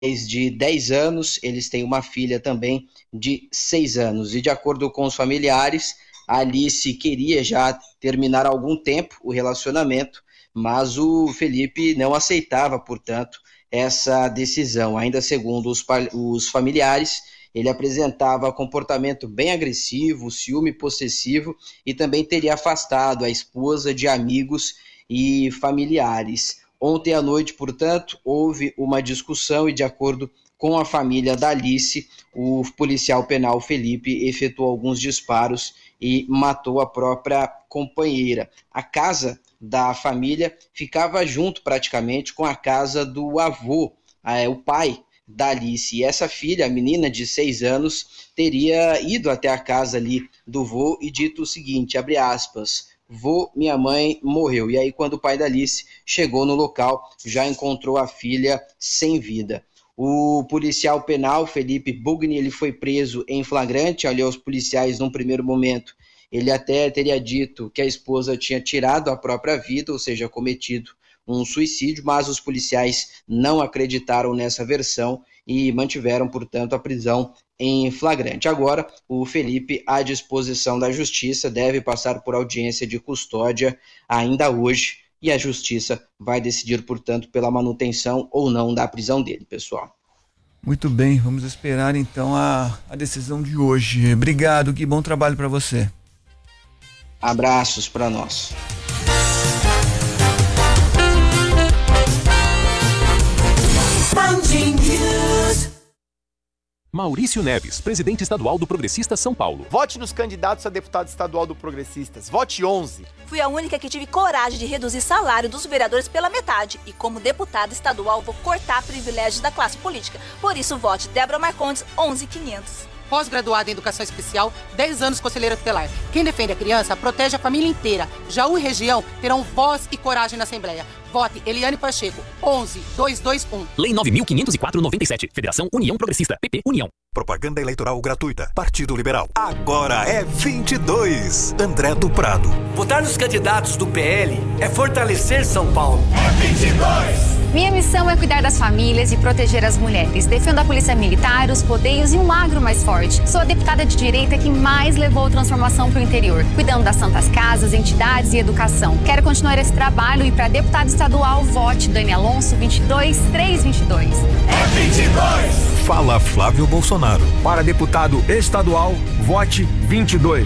de 10 anos, eles têm uma filha também de 6 anos. E de acordo com os familiares, a Alice queria já terminar há algum tempo o relacionamento, mas o Felipe não aceitava, portanto, essa decisão. Ainda segundo os familiares, ele apresentava comportamento bem agressivo, ciúme possessivo e também teria afastado a esposa de amigos e familiares. Ontem à noite, portanto, houve uma discussão e, de acordo com a família da Alice, o policial penal Felipe efetuou alguns disparos e matou a própria companheira. A casa da família ficava junto praticamente com a casa do avô, o pai da Alice. E essa filha, a menina de 6 anos, teria ido até a casa ali do vô e dito o seguinte, abre aspas, vô, minha mãe morreu. E aí, quando o pai da Alice chegou no local, já encontrou a filha sem vida. O policial penal, Felipe Bugni, ele foi preso em flagrante. Ali aos policiais, num primeiro momento, ele até teria dito que a esposa tinha tirado a própria vida, ou seja, cometido um suicídio, mas os policiais não acreditaram nessa versão e mantiveram, portanto, a prisão em flagrante. Agora, o Felipe, à disposição da Justiça, deve passar por audiência de custódia ainda hoje e a Justiça vai decidir, portanto, pela manutenção ou não da prisão dele, pessoal. Muito bem, vamos esperar então a decisão de hoje. Obrigado, que bom trabalho para você. Abraços para nós. Maurício Neves, presidente estadual do Progressistas São Paulo. Vote nos candidatos a deputado estadual do Progressistas. Vote 11. Fui a única que tive coragem de reduzir salário dos vereadores pela metade. E como deputada estadual, vou cortar privilégios da classe política. Por isso, vote Débora Marcondes, 11.500. Pós-graduada em Educação Especial, 10 anos conselheira tutelar. Quem defende a criança, protege a família inteira. Jaú e região terão voz e coragem na Assembleia. Vote Eliane Pacheco, 11.221. Lei 9.504/97. Federação União Progressista. PP União. Propaganda eleitoral gratuita. Partido Liberal. Agora é 22. André do Prado. Votar nos candidatos do PL é fortalecer São Paulo. É 22. Minha missão é cuidar das famílias e proteger as mulheres. Defendo a polícia militar, os rodeios e um agro mais forte. Sou a deputada de direita que mais levou transformação para o interior, cuidando das santas casas, entidades e educação. Quero continuar esse trabalho e para deputado estadual, vote Dani Alonso, 22.322. É 22. Fala Flávio Bolsonaro. Para deputado estadual, vote 22.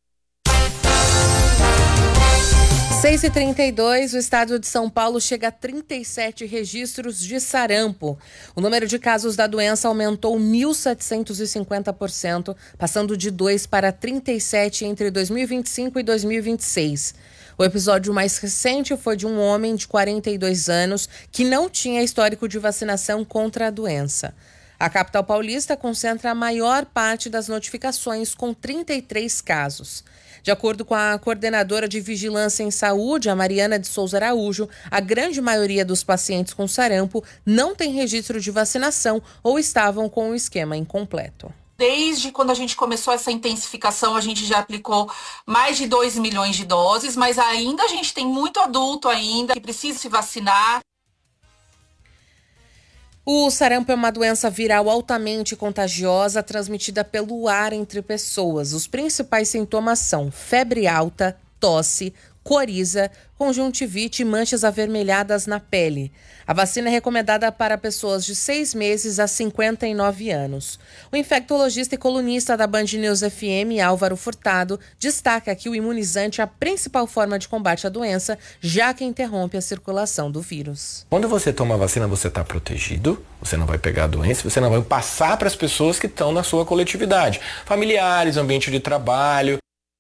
6h32, o estado de São Paulo chega a 37 registros de sarampo. O número de casos da doença aumentou 1.750%, passando de 2 para 37 entre 2025 e 2026. O episódio mais recente foi de um homem de 42 anos que não tinha histórico de vacinação contra a doença. A capital paulista concentra a maior parte das notificações, com 33 casos. De acordo com a coordenadora de Vigilância em Saúde, a Mariana de Souza Araújo, a grande maioria dos pacientes com sarampo não tem registro de vacinação ou estavam com o esquema incompleto. Desde quando a gente começou essa intensificação, a gente já aplicou mais de 2 milhões de doses, mas ainda a gente tem muito adulto ainda que precisa se vacinar. O sarampo é uma doença viral altamente contagiosa, transmitida pelo ar entre pessoas. Os principais sintomas são febre alta, tosse, coriza, conjuntivite e manchas avermelhadas na pele. A vacina é recomendada para pessoas de 6 meses a 59 anos. O infectologista e colunista da Band News FM, Álvaro Furtado, destaca que o imunizante é a principal forma de combate à doença, já que interrompe a circulação do vírus. Quando você toma a vacina, você está protegido, você não vai pegar a doença, você não vai passar para as pessoas que estão na sua coletividade, familiares, ambiente de trabalho.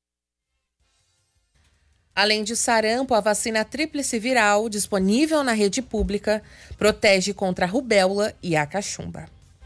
Além de sarampo, a vacina tríplice viral, disponível na rede pública, protege contra a rubéola e a cachumba.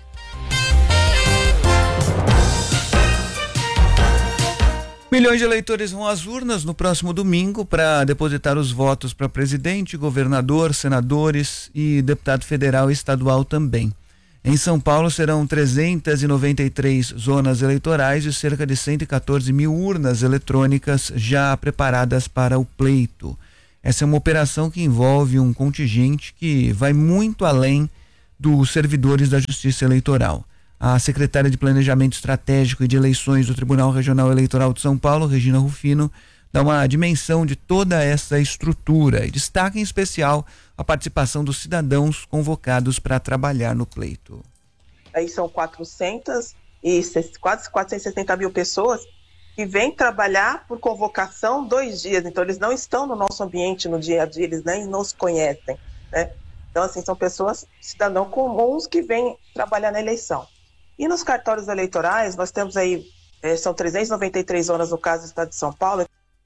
Milhões de eleitores vão às urnas no próximo domingo para depositar os votos para presidente, governador, senadores e deputado federal e estadual também. Em São Paulo serão 393 zonas eleitorais e cerca de 114 mil urnas eletrônicas já preparadas para o pleito. Essa é uma operação que envolve um contingente que vai muito além dos servidores da Justiça Eleitoral. A secretária de Planejamento Estratégico e de Eleições do Tribunal Regional Eleitoral de São Paulo, Regina Rufino, dá uma dimensão de toda essa estrutura e destaca em especial a participação dos cidadãos convocados para trabalhar no pleito. Aí são quase 460 mil pessoas que vêm trabalhar por convocação 2 dias, então eles não estão no nosso ambiente no dia a dia, eles nem nos conhecem, né? Então, assim, são pessoas, cidadãos comuns que vêm trabalhar na eleição. E nos cartórios eleitorais, nós temos aí, são 393 zonas no caso do estado de São Paulo.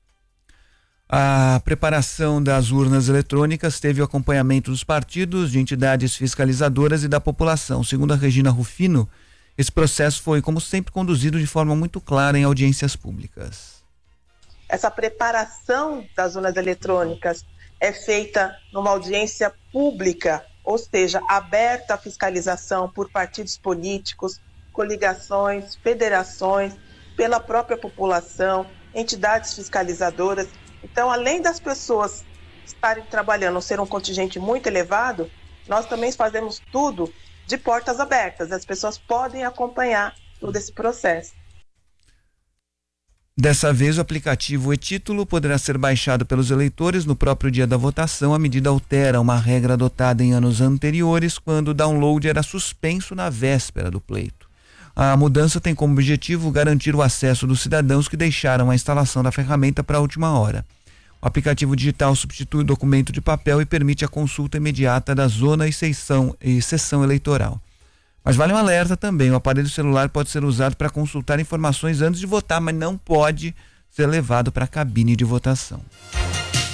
A preparação das urnas eletrônicas teve o acompanhamento dos partidos, de entidades fiscalizadoras e da população. Segundo a Regina Rufino, esse processo foi, como sempre, conduzido de forma muito clara em audiências públicas. Essa preparação das urnas eletrônicas é feita numa audiência pública, ou seja, aberta à fiscalização por partidos políticos, coligações, federações, pela própria população, entidades fiscalizadoras. Então, além das pessoas estarem trabalhando, ser um contingente muito elevado, nós também fazemos tudo de portas abertas. As pessoas podem acompanhar todo esse processo. Dessa vez, o aplicativo e-Título poderá ser baixado pelos eleitores no próprio dia da votação. A medida altera uma regra adotada em anos anteriores, quando o download era suspenso na véspera do pleito. A mudança tem como objetivo garantir o acesso dos cidadãos que deixaram a instalação da ferramenta para a última hora. O aplicativo digital substitui o documento de papel e permite a consulta imediata da zona e sessão eleitoral. Mas vale um alerta também: o aparelho celular pode ser usado para consultar informações antes de votar, mas não pode ser levado para a cabine de votação.